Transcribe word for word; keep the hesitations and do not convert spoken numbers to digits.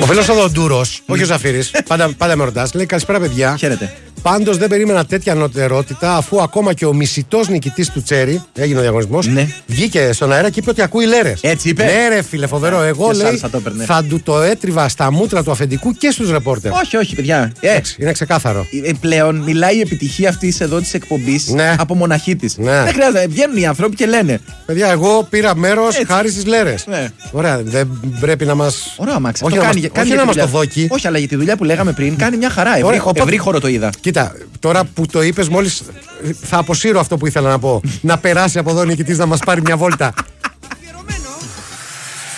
φίλος ο Δοντούρος, όχι ο Ζαφύρης, πάντα, πάντα με ρωτάς, λέει καλησπέρα παιδιά. Χαίρετε. Πάντως δεν περίμενα τέτοια ανωτερότητα, αφού ακόμα και ο μισητός νικητής του Τσέρι, έγινε ο διαγωνισμός, ναι. βγήκε στον αέρα και είπε ότι ακούει λέρες. Έτσι είπε. Ναι, ρε φίλε, φοβερό. Εγώ λέει θα, θα του το έτριβα στα μούτρα του αφεντικού και στους ρεπόρτερ. Όχι, όχι, παιδιά. Ε, Εντάξει, είναι ξεκάθαρο. Ε, πλέον μιλάει η επιτυχία αυτή εδώ τη εκπομπή ναι. από μοναχή τη. Ναι. Δεν χρειάζεται. Βγαίνουν οι άνθρωποι και λένε. Παιδιά, εγώ πήρα μέρος χάρη στις λέρες. Ναι. Ωραία, δεν πρέπει να μας. Ωραία, Μάξ. Όχι, κάνει, μας... κάνει όχι να μας το δόκι. Όχι, αλλά για τη δουλειά που λέγαμε πριν κάνει μια χαρά. Ευρύ, ευρύχωρο το είδα. Κοίτα, τώρα που το είπες, μόλις θα αποσύρω αυτό που ήθελα να πω. Να περάσει από εδώ νικητής να μας πάρει μια βόλτα.